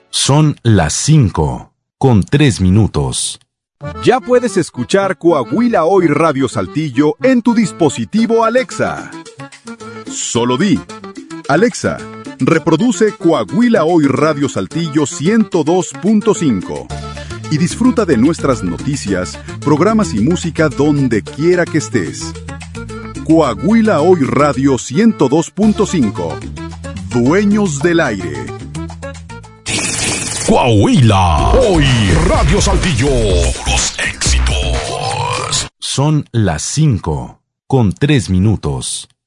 Son las 5:03. Ya puedes escuchar Coahuila Hoy Radio Saltillo en tu dispositivo Alexa. Solo di: Alexa, reproduce Coahuila Hoy Radio Saltillo 102.5 y disfruta de nuestras noticias, programas y música donde quiera que estés. Coahuila Hoy Radio 102.5. Dueños del aire. Coahuila Hoy Radio Saltillo. Los éxitos. Son las 5:03.